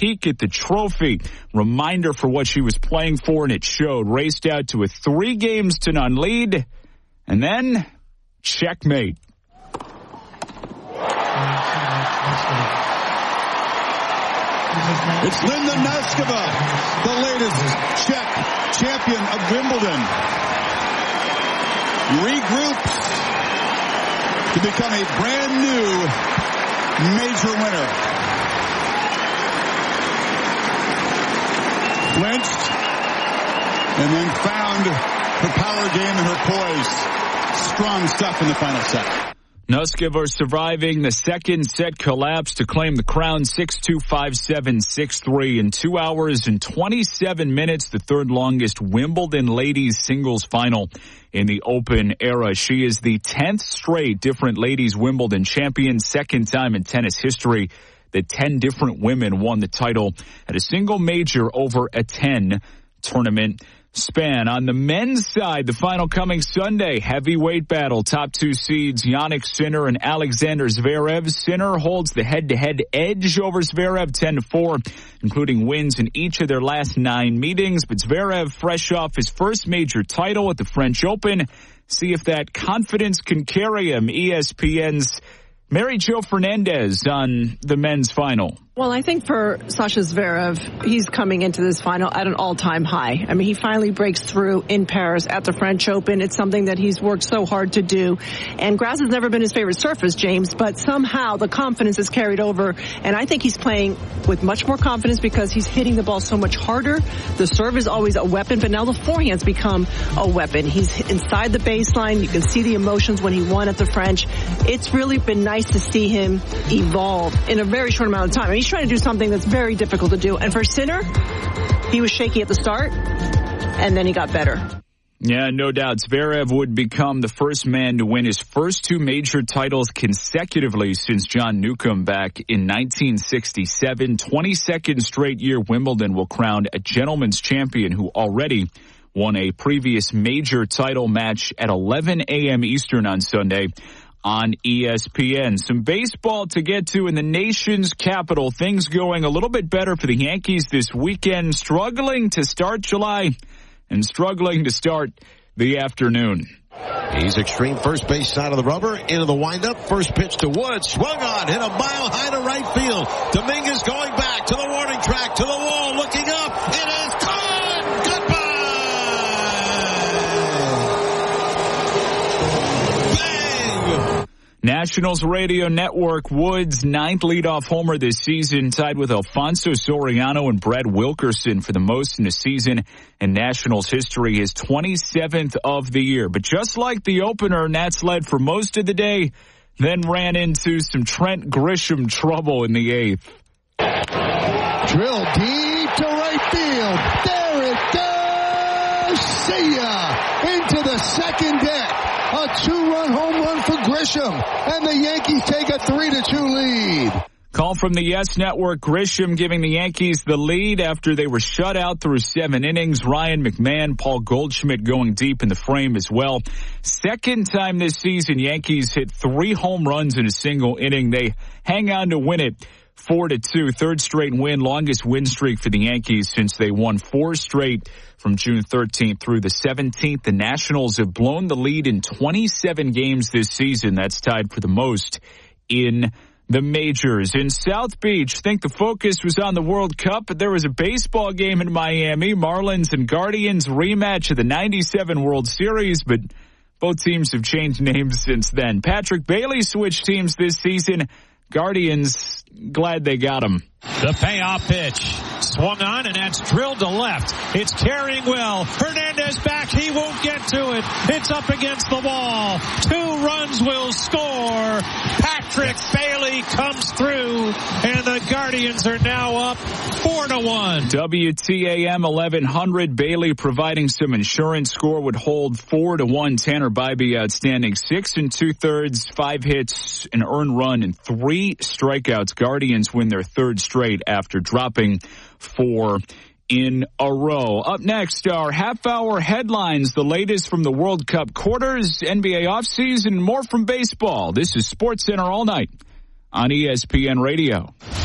peek at the trophy. Reminder for what she was playing for, and it showed. Raced out to a 3-0 lead, and then checkmate. It's Linda Noskova, the latest Czech champion of Wimbledon. Regroups to become a brand new major winner. Flinched and then found her power game and her poise. Strong stuff in the final set. Noskova surviving the second set collapse to claim the crown 6-2, 5-7, 6-3 in 2 hours and 27 minutes, the third longest Wimbledon ladies singles final in the Open era. She is the 10th straight different ladies Wimbledon champion, second time in tennis history that 10 different women won the title at a single major over a 10 tournament span. On the men's side, the final coming Sunday, heavyweight battle. Top 2 seeds, Jannik Sinner and Alexander Zverev. Sinner holds the head-to-head edge over Zverev 10-4, including wins in each of their last 9 meetings. But Zverev, fresh off his first major title at the French Open. See if that confidence can carry him. ESPN's Mary Jo Fernandez on the men's final. Well, I think for Sasha Zverev, he's coming into this final at an all-time high. I mean, he finally breaks through in Paris at the French Open. It's something that he's worked so hard to do. And grass has never been his favorite surface, James, but somehow the confidence is carried over. And I think he's playing with much more confidence because he's hitting the ball so much harder. The serve is always a weapon, but now the forehand's become a weapon. He's inside the baseline. You can see the emotions when he won at the French. It's really been nice to see him evolve in a very short amount of time. I mean, he's trying to do something that's very difficult to do. And for Sinner, he was shaky at the start, and then he got better. Yeah, no doubt. Zverev would become the first man to win his first 2 major titles consecutively since John Newcombe back in 1967. 22nd straight year Wimbledon will crown a gentleman's champion who already won a previous major title match at 11 a.m. Eastern on Sunday on ESPN. Some baseball to get to in the nation's capital. Things going a little bit better for the Yankees this weekend. Struggling to start July and struggling to start the afternoon. He's extreme first base side of the rubber. Into the windup. First pitch to Woods. Swung on. Hit a mile high to right field. Dominguez going back to the warning track. To the wall. Looking up. It is caught. Goodbye. Nationals Radio Network, Woods' 9th leadoff homer this season, tied with Alfonso Soriano and Brad Wilkerson for the most in the season in Nationals history, his 27th of the year. But just like the opener, Nats led for most of the day, then ran into some Trent Grisham trouble in the 8th. Drill deep to right field. There it goes. See ya. Into the second deck. A 2-run home run for Grisham, and the Yankees take a 3-2 lead. Call from the Yes Network, Grisham giving the Yankees the lead after they were shut out through 7 innings. Ryan McMahon, Paul Goldschmidt going deep in the frame as well. Second time this season, Yankees hit 3 home runs in a single inning. They hang on to win it 4-2. Third straight win, longest win streak for the Yankees since they won 4 straight from June 13th through the 17th. The Nationals have blown the lead in 27 games this season. That's tied for the most in the majors. In South Beach, think the focus was on the World Cup, but there was a baseball game in Miami. Marlins and Guardians rematch of the 97 World Series, but both teams have changed names since then. Patrick Bailey switched teams this season. Guardians, glad they got him. The payoff pitch. Swung on, and that's drilled to left. It's carrying well. Hernandez back. He won't get to it. It's up against the wall. 2 runs will score. Patrick Bailey comes through, and the Guardians are now up 4-1. WTAM 1100. Bailey providing some insurance. Score would hold 4-1. Tanner Bybee outstanding. 6 2/3, 5 hits, an earned run, and 3 strikeouts. Guardians win their 3rd straight after dropping 4 in a row. Up next, our half-hour headlines, the latest from the World Cup quarters, NBA offseason, and more from baseball. This is SportsCenter All Night on ESPN Radio.